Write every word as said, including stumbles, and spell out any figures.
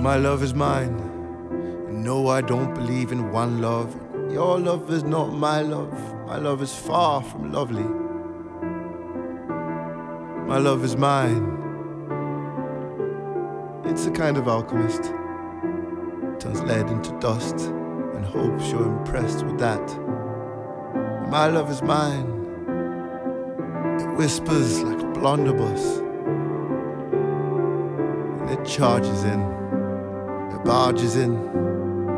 My love is mine. No, I don't believe in one love. Your love is not my love. My love is far from lovely. My love is mine. It's a kind of alchemist. Turns lead into dust and hopes you're impressed with that. My love is mine. It whispers like a blunderbuss, and it charges in, it barges in.